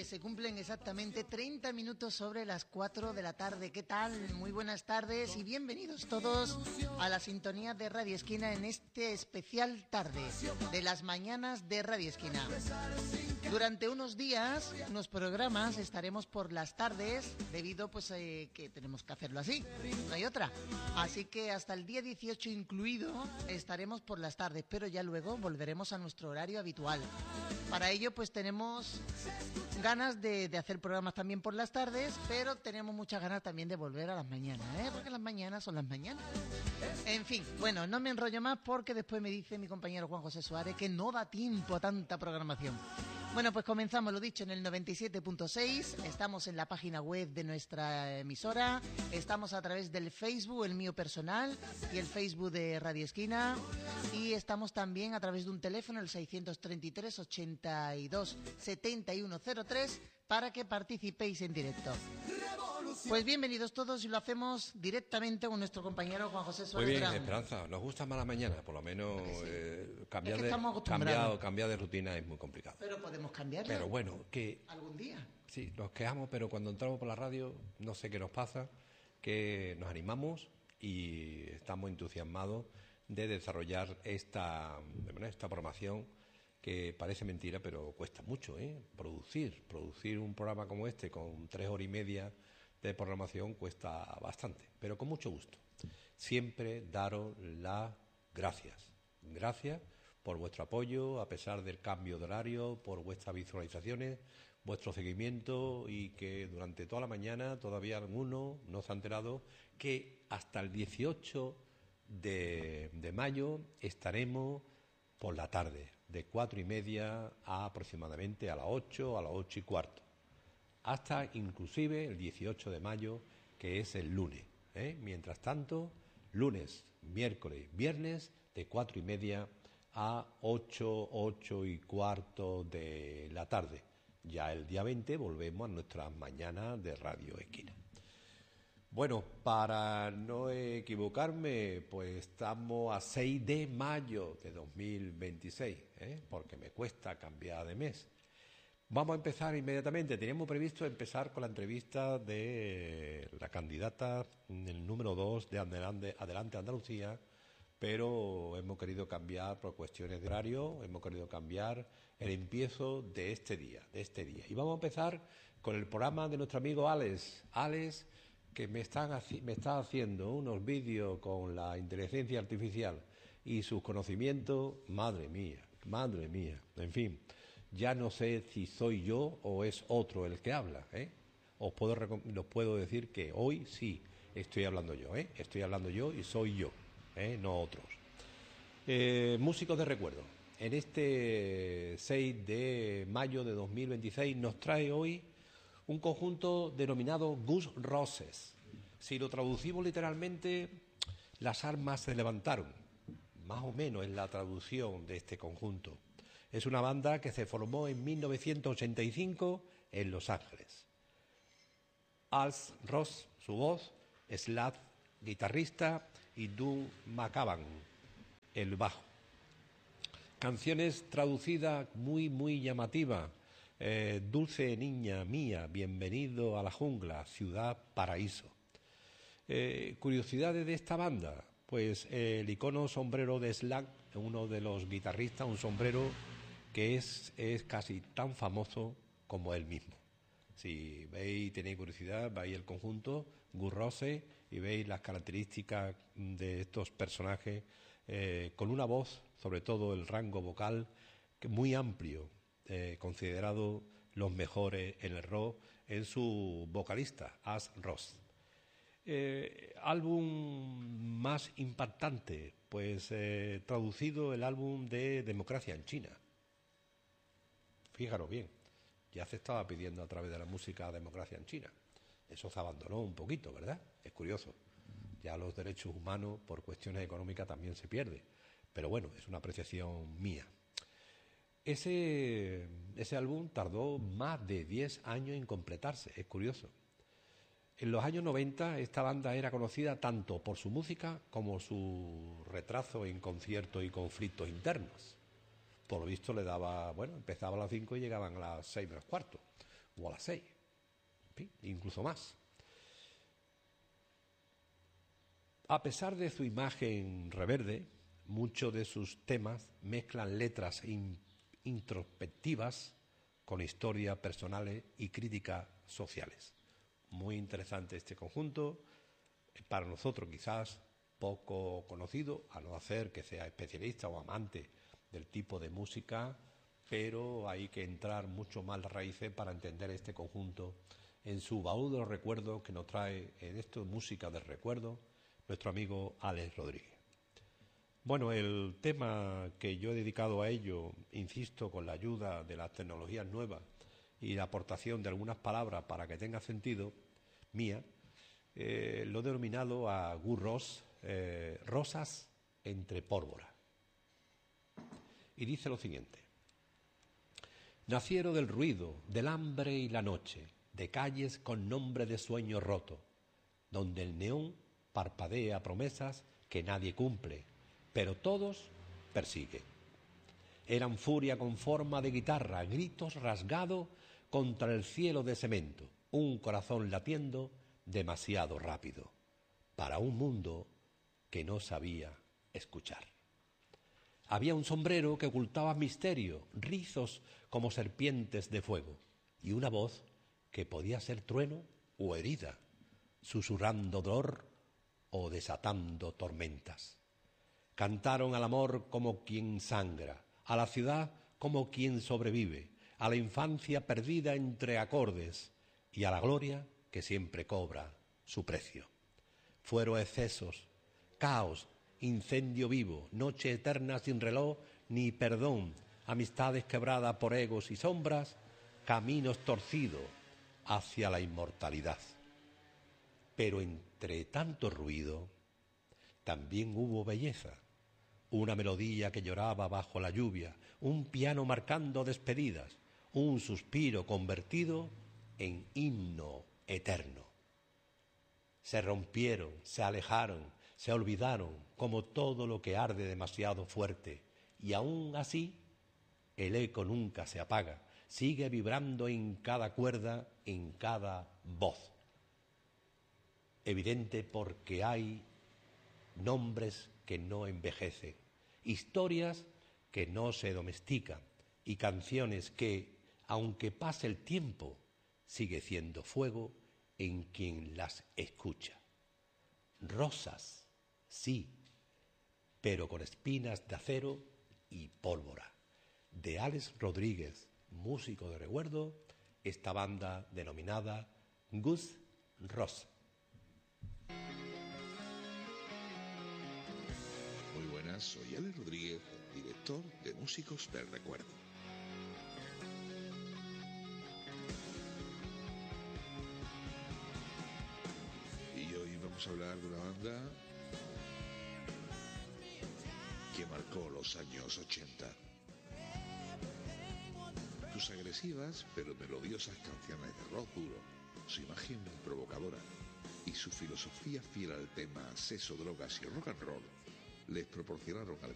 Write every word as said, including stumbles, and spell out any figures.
pues se cumplen exactamente treinta minutos sobre las cuatro de la tarde. ¿Qué tal? Muy buenas tardes y bienvenidos todos a la sintonía de Radio Esquina en este especial tarde de las mañanas de Radio Esquina. Durante unos días, unos programas, estaremos por las tardes debido pues eh, que tenemos que hacerlo así, no hay otra. Así que hasta el día dieciocho incluido estaremos por las tardes, pero ya luego volveremos a nuestro horario habitual. Para ello pues tenemos ganas de, de hacer programas también por las tardes, pero tenemos muchas ganas también de volver a las mañanas, ¿eh? Porque las mañanas son las mañanas. En fin, bueno, no me enrollo más porque después me dice mi compañero Juan José Suárez que no da tiempo a tanta programación. Bueno, pues comenzamos, lo dicho, en el noventa y siete punto seis, estamos en la página web de nuestra emisora, estamos a través del Facebook, el mío personal, y el Facebook de Radio Esquina, y estamos también a través de un teléfono, el seiscientos treinta y tres, ochenta y dos, setenta y uno cero tres, para que participéis en directo. Pues bienvenidos todos y lo hacemos directamente con nuestro compañero Juan José Suárez. Muy bien, Gran. Esperanza, nos gusta más la mañana, por lo menos sí. eh, cambiar, es que de, cambiar, cambiar de rutina es muy complicado. Pero podemos cambiarlo. Pero bueno, que... ¿Algún día? Sí, nos quejamos, pero cuando entramos por la radio, no sé qué nos pasa, que nos animamos y estamos entusiasmados de desarrollar esta, esta programación que parece mentira, pero cuesta mucho, ¿eh? Producir, producir un programa como este con tres horas y media de programación cuesta bastante, pero con mucho gusto. Siempre daros las gracias. Gracias por vuestro apoyo, a pesar del cambio de horario, por vuestras visualizaciones, vuestro seguimiento y que durante toda la mañana todavía alguno no se ha enterado que hasta el dieciocho de, de mayo estaremos por la tarde, de cuatro y media a aproximadamente a las ocho, a las ocho y cuarto. Hasta inclusive el dieciocho de mayo, que es el lunes, ¿eh? Mientras tanto, lunes, miércoles, viernes, de cuatro y media a ocho, ocho y cuarto de la tarde. Ya el día veinte volvemos a nuestras mañanas de Radio Esquina. Bueno, para no equivocarme, pues estamos a seis de mayo de dos mil veintiséis, ¿eh? Porque me cuesta cambiar de mes. Vamos a empezar inmediatamente. Teníamos previsto empezar con la entrevista de la candidata, el número dos de Adelante, Adelante Andalucía, pero hemos querido cambiar por cuestiones de horario, hemos querido cambiar el empiezo de este día, de este día. Y vamos a empezar con el programa de nuestro amigo Alex. Alex, que me, están, me está haciendo unos vídeos con la inteligencia artificial y sus conocimientos, madre mía, madre mía, en fin. Ya no sé si soy yo o es otro el que habla, ¿eh? Os puedo, os puedo decir que hoy sí estoy hablando yo, ¿eh? Estoy hablando yo y soy yo, ¿eh? No otros. Eh, músicos de recuerdo. En este seis de mayo de dos mil veintiséis nos trae hoy un conjunto denominado Gus Roses. Si lo traducimos literalmente, las armas se levantaron. Más o menos es la traducción de este conjunto. Es una banda que se formó en mil novecientos ochenta y cinco en Los Ángeles. Alex Ross, su voz, Slav, guitarrista, y Doug McCaban, el bajo. Canciones traducidas muy, muy llamativas. Eh, Dulce niña mía, bienvenido a la jungla, ciudad paraíso. Eh, curiosidades de esta banda, pues eh, el icono sombrero de Slav, uno de los guitarristas, un sombrero que es, es casi tan famoso como él mismo. Si veis, tenéis curiosidad, veis el conjunto, Gus Roses, y veis las características de estos personajes, eh, con una voz, sobre todo el rango vocal, que muy amplio, eh, considerado los mejores en el rock, en su vocalista, Alex Ross. Eh, álbum más impactante, pues eh, traducido el álbum de Democracia en China. Fijaros bien, ya se estaba pidiendo a través de la música Democracia en China. Eso se abandonó un poquito, ¿verdad? Es curioso. Ya los derechos humanos, por cuestiones económicas, también se pierden. Pero bueno, es una apreciación mía. Ese, ese álbum tardó más de diez años en completarse, es curioso. En los años noventa esta banda era conocida tanto por su música como su retraso en conciertos y conflictos internos. Por lo visto le daba, bueno, empezaba a las cinco y llegaban a las seis menos cuarto. o a las seis, en fin, incluso más. A pesar de su imagen reverde, muchos de sus temas mezclan letras in- introspectivas con historias personales y críticas sociales. Muy interesante este conjunto, para nosotros quizás poco conocido, a no ser que sea especialista o amante del tipo de música, pero hay que entrar mucho más las raíces para entender este conjunto en su baúl de los recuerdos que nos trae en esto música del recuerdo nuestro amigo Alex Rodríguez. Bueno, el tema que yo he dedicado a ello, insisto, con la ayuda de las tecnologías nuevas y la aportación de algunas palabras para que tenga sentido, mía, eh, lo he denominado a Gus Ross, eh, Rosas entre pólvora. Y dice lo siguiente: nacieron del ruido, del hambre y la noche, de calles con nombre de sueño roto, donde el neón parpadea promesas que nadie cumple, pero todos persiguen. Eran furia con forma de guitarra, gritos rasgados contra el cielo de cemento, un corazón latiendo demasiado rápido para un mundo que no sabía escuchar. Había un sombrero que ocultaba misterio, rizos como serpientes de fuego, y una voz que podía ser trueno o herida, susurrando dolor o desatando tormentas. Cantaron al amor como quien sangra, a la ciudad como quien sobrevive, a la infancia perdida entre acordes y a la gloria que siempre cobra su precio. Fueron excesos, caos, incendio vivo, noche eterna sin reloj ni perdón, amistades quebradas por egos y sombras, caminos torcidos hacia la inmortalidad. Pero entre tanto ruido también hubo belleza, una melodía que lloraba bajo la lluvia, un piano marcando despedidas, un suspiro convertido en himno eterno. Se rompieron, se alejaron, se olvidaron, como todo lo que arde demasiado fuerte, y aún así el eco nunca se apaga, sigue vibrando en cada cuerda, en cada voz. Evidente porque hay nombres que no envejecen, historias que no se domestican y canciones que, aunque pase el tiempo, sigue siendo fuego en quien las escucha. Rosas, sí, pero con espinas de acero y pólvora. De Alex Rodríguez, músico de recuerdo, esta banda denominada Gus Ross. Muy buenas, soy Alex Rodríguez, director de Músicos del Recuerdo. Y hoy vamos a hablar de una banda que marcó los años ochenta. Sus agresivas pero melodiosas canciones de rock duro, su imagen provocadora y su filosofía fiel al tema sexo, drogas y rock and roll les proporcionaron al